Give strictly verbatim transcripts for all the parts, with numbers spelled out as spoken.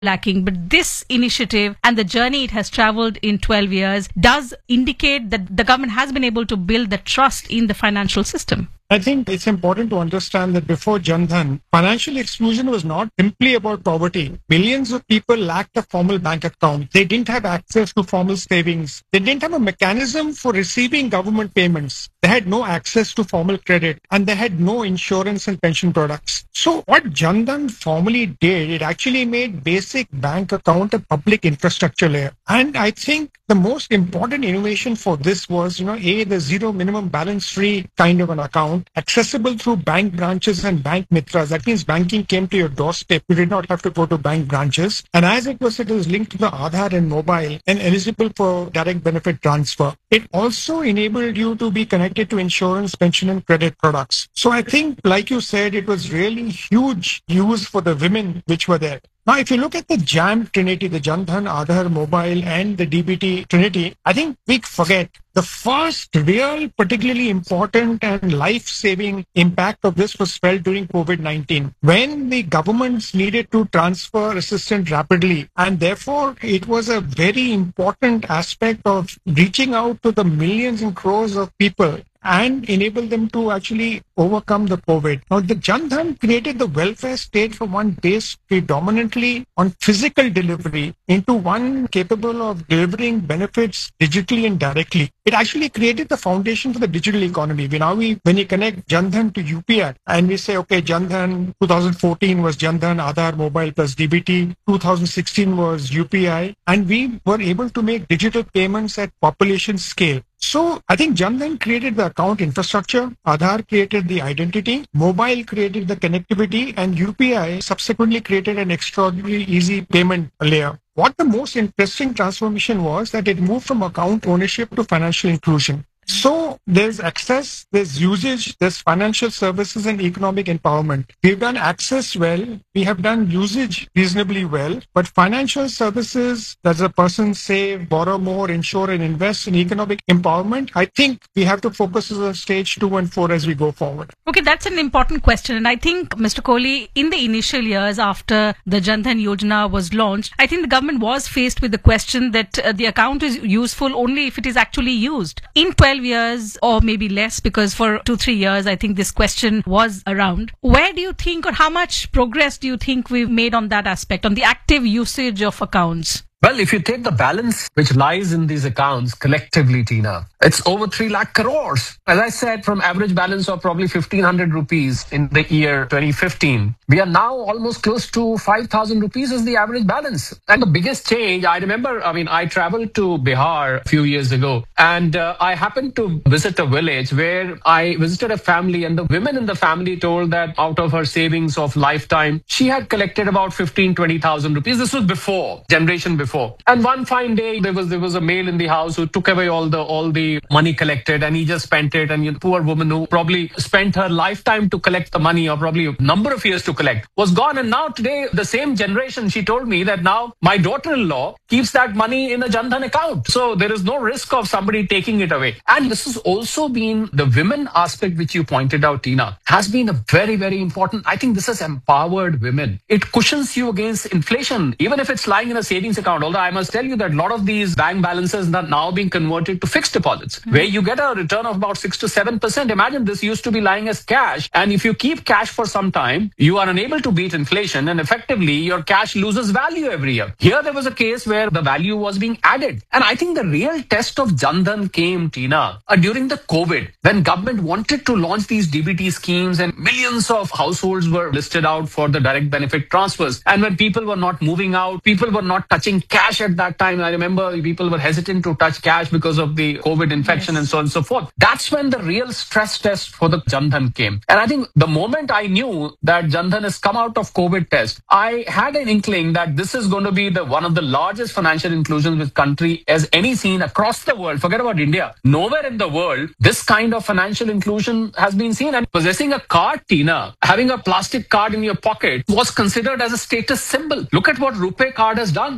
lacking. But this initiative and the journey it has traveled in twelve years does indicate that the government has been able to build the trust in the financial system. I think it's important to understand that before Jan Dhan, financial exclusion was not simply about poverty. Millions of people lacked a formal bank account. They didn't have access to formal savings. They didn't have a mechanism for receiving government payments. They had no access to formal credit, and they had no insurance and pension products. So what Jan Dhan formally did, it actually made basic bank account a public infrastructure layer. And I think the most important innovation for this was, you know, A, the zero minimum balance free kind of an account, accessible through bank branches and bank mitras. That means banking came to your doorstep. You did not have to go to bank branches. And as it was, it was linked to the Aadhaar and mobile and eligible for direct benefit transfer. It also enabled you to be connected to insurance, pension and credit products. So I think, like you said, it was really huge use for the women which were there. Now, if you look at the JAM Trinity, the Jan Dhan, Aadhaar, Mobile and the D B T Trinity, I think we forget the first real particularly important and life-saving impact of this was felt during COVID nineteen, when the governments needed to transfer assistance rapidly. And therefore, it was a very important aspect of reaching out to the millions and crores of people and enable them to actually overcome the COVID. Now, the Jan Dhan created the welfare state from one based predominantly on physical delivery into one capable of delivering benefits digitally and directly. It actually created the foundation for the digital economy. We now, we, when you connect Jan Dhan to U P I and we say, okay, Jan Dhan twenty fourteen was Jan Dhan, Aadhaar, Mobile plus D B T, two thousand sixteen was U P I, and we were able to make digital payments at population scale. So I think Jan Dhan created the account infrastructure, Aadhaar created the identity, Mobile created the connectivity, and U P I subsequently created an extraordinarily easy payment layer. What the most interesting transformation was that it moved from account ownership to financial inclusion. So there's access, there's usage, there's financial services and economic empowerment. We've done access well, we have done usage reasonably well, but financial services, does a person save, borrow more, insure and invest in economic empowerment? I think we have to focus on stage two and four as we go forward. Okay, that's an important question. And I think, Mister Kohli, in the initial years after the Jan Dhan Yojana was launched, I think the government was faced with the question that uh, the account is useful only if it is actually used. In twelve years or maybe less, because for two, three years, I think this question was around. Where do you think, or how much progress do you think we've made on that aspect, on the active usage of accounts? Well, if you take the balance which lies in these accounts collectively, Tina, it's over three lakh crores. As I said, from average balance of probably fifteen hundred rupees in the year twenty fifteen, we are now almost close to five thousand rupees as the average balance. And the biggest change, I remember, I mean, I traveled to Bihar a few years ago, and uh, I happened to visit a village where I visited a family, and the women in the family told that out of her savings of lifetime, she had collected about fifteen, twenty thousand rupees. This was before, generation before. And one fine day, there was there was a male in the house who took away all the all the money collected, and he just spent it. And the poor woman who probably spent her lifetime to collect the money, or probably a number of years to collect, was gone. And now today, the same generation, she told me that now my daughter-in-law keeps that money in a Jan Dhan account. So there is no risk of somebody taking it away. And this has also been the women aspect, which you pointed out, Tina, has been a very, very important. I think this has empowered women. It cushions you against inflation, even if it's lying in a savings account. Although I must tell you that a lot of these bank balances are now being converted to fixed deposits, mm-hmm. where you get a return of about six to seven percent. Imagine this used to be lying as cash. And if you keep cash for some time, you are unable to beat inflation, and effectively your cash loses value every year. Here there was a case where the value was being added. And I think the real test of Jan Dhan came, Tina, uh, during the COVID, when government wanted to launch these D B T schemes and millions of households were listed out for the direct benefit transfers. And when people were not moving out, people were not touching cash at that time. I remember people were hesitant to touch cash because of the COVID infection, yes. and so on and so forth. That's when the real stress test for the Jan Dhan came. And I think the moment I knew that Jan Dhan has come out of COVID test, I had an inkling that this is going to be the one of the largest financial inclusions this country has any seen across the world. Forget about India. Nowhere in the world this kind of financial inclusion has been seen. And possessing a card, Tina, having a plastic card in your pocket was considered as a status symbol. Look at what RuPay card has done. It has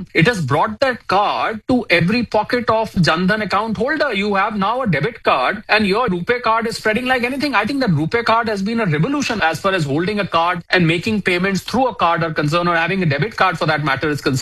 brought that card to every pocket of Jan Dhan account holder. You have now a debit card and your RuPay card is spreading like anything. I think that RuPay card has been a revolution as far as holding a card and making payments through a card are concerned, or having a debit card for that matter is concerned.